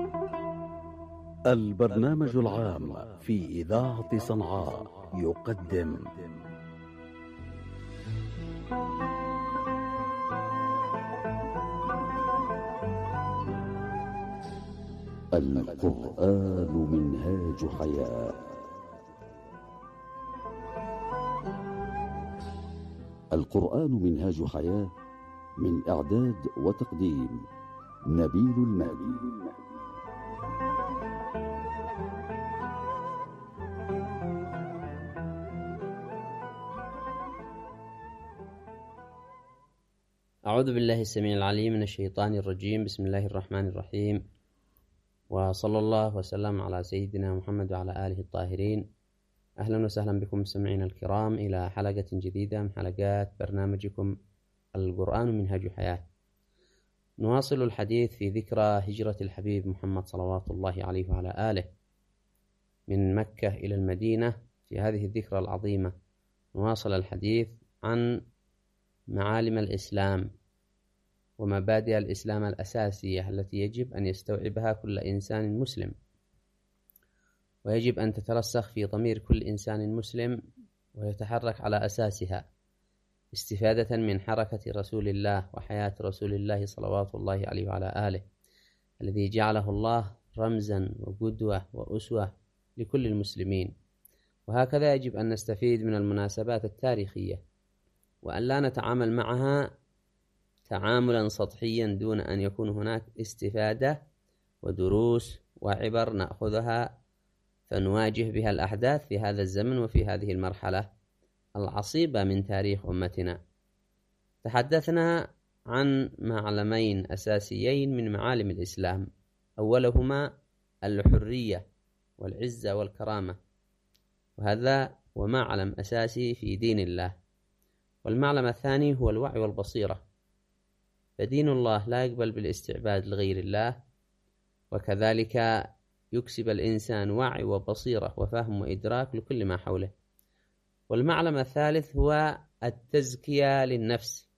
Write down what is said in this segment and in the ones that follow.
البرنامج العام في إذاعة صنعاء يقدم القرآن منهاج حياة. القرآن منهاج حياة، من إعداد وتقديم نبيل المهدي. أعوذ بالله السميع العليم من الشيطان الرجيم. بسم الله الرحمن الرحيم، وصلى الله وسلم على سيدنا محمد وعلى آله الطاهرين. أهلا وسهلا بكم مستمعينا الكرام إلى حلقة جديدة من حلقات برنامجكم القرآن منهاج حياة. نواصل الحديث في ذكرى هجرة الحبيب محمد صلوات الله عليه وعلى آله من مكة إلى المدينة. في هذه الذكرى العظيمة نواصل الحديث عن معالم الإسلام ومبادئ الإسلام الأساسية التي يجب أن يستوعبها كل إنسان مسلم، ويجب أن تترسخ في ضمير كل إنسان مسلم ويتحرك على أساسها، استفادة من حركة رسول الله وحياة رسول الله صلوات الله عليه وعلى آله، الذي جعله الله رمزا وقدوة وأسوة لكل المسلمين. وهكذا يجب أن نستفيد من المناسبات التاريخية، وأن لا نتعامل معها تعاملا سطحيا دون أن يكون هناك استفادة ودروس وعبر نأخذها فنواجه بها الأحداث في هذا الزمن وفي هذه المرحلة العصيبة من تاريخ أمتنا. تحدثنا عن معلمين أساسيين من معالم الإسلام، أولهما الحرية والعزة والكرامة، وهذا هو معلم أساسي في دين الله. والمعلم الثاني هو الوعي والبصيرة، فدين الله لا يقبل بالاستعباد لغير الله، وكذلك يكسب الإنسان وعي وبصيرة وفهم وإدراك لكل ما حوله. والمعلم الثالث هو التزكية للنفس،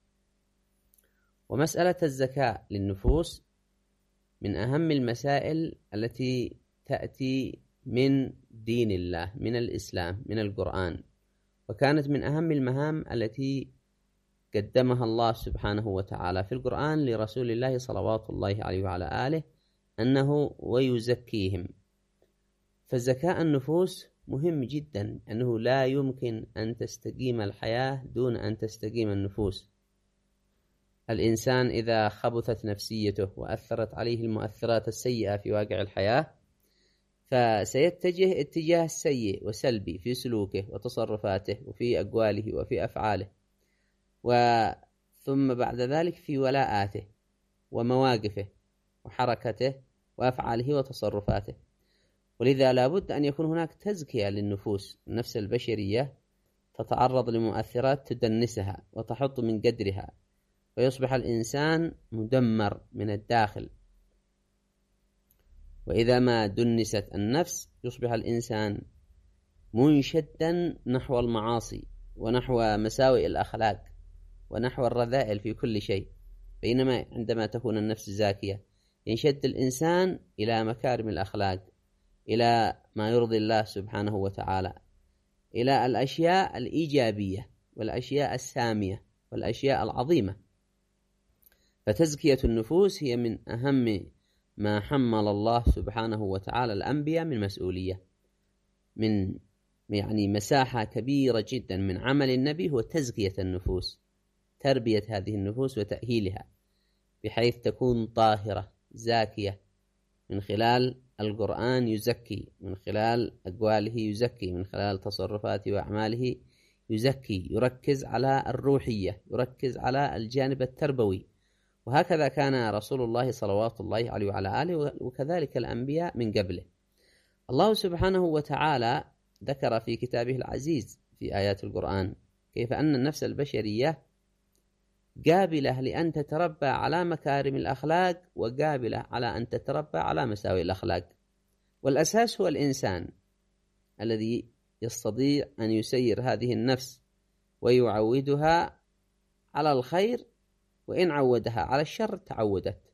ومسألة الزكاة للنفوس من أهم المسائل التي تأتي من دين الله، من الإسلام، من القرآن، وكانت من أهم المهام التي قدمها الله سبحانه وتعالى في القرآن لرسول الله صلوات الله عليه وعلى آله، أنه ويزكيهم. فزكاة النفوس مهم جدا، أنه لا يمكن أن تستقيم الحياة دون أن تستقيم النفوس. الإنسان إذا خبثت نفسيته وأثرت عليه المؤثرات السيئة في واقع الحياة فسيتجه اتجاه سيء وسلبي في سلوكه وتصرفاته وفي أقواله وفي أفعاله، ثم بعد ذلك في ولاءاته ومواقفه وحركته وأفعاله وتصرفاته. ولذا لابد أن يكون هناك تزكية للنفوس. النفس البشرية تتعرض لمؤثرات تدنسها وتحط من قدرها، ويصبح الإنسان مدمر من الداخل. وإذا ما دنست النفس يصبح الإنسان منشدا نحو المعاصي ونحو مساوئ الأخلاق ونحو الرذائل في كل شيء. بينما عندما تكون النفس زاكية ينشد الإنسان إلى مكارم الأخلاق، إلى ما يرضي الله سبحانه وتعالى، إلى الأشياء الإيجابية والأشياء السامية والأشياء العظيمة. فتزكية النفوس هي من أهم ما حمل الله سبحانه وتعالى الأنبياء من مسؤولية، من مساحة كبيرة جدا من عمل النبي هو تزكية النفوس، تربية هذه النفوس وتأهيلها بحيث تكون طاهرة زاكية. من خلال القرآن يزكي، من خلال أقواله يزكي، من خلال تصرفاته وأعماله يزكي، يركز على الروحية، يركز على الجانب التربوي. وهكذا كان رسول الله صلوات الله عليه وعلى آله، وكذلك الأنبياء من قبله. الله سبحانه وتعالى ذكر في كتابه العزيز في آيات القرآن كيف أن النفس البشرية قابلة لأن تتربى على مكارم الأخلاق، وقابلة على أن تتربى على مساوئ الأخلاق. والأساس هو الإنسان الذي يستطيع أن يسير هذه النفس ويعودها على الخير، وإن عودها على الشر تعودت.